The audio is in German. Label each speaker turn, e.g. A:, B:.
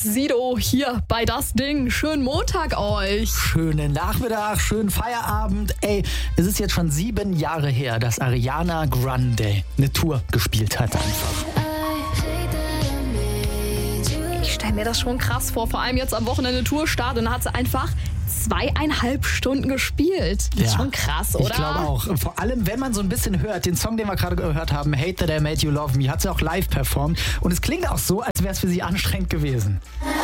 A: Sido hier bei Das Ding. Schönen Montag euch.
B: Schönen Nachmittag, schönen Feierabend. Ey, es ist jetzt schon 7 Jahre her, dass Ariana Grande eine Tour gespielt hat einfach.
A: Ich stelle mir das schon krass vor, vor allem jetzt am Wochenende Tourstart und dann hat sie einfach 2,5 Stunden gespielt. Das ist schon krass, oder?
B: Ich glaube auch. Vor allem, wenn man so ein bisschen hört, den Song, den wir gerade gehört haben, Hate That I Made You Love Me, hat sie auch live performt und es klingt auch so, als wäre es für sie anstrengend gewesen.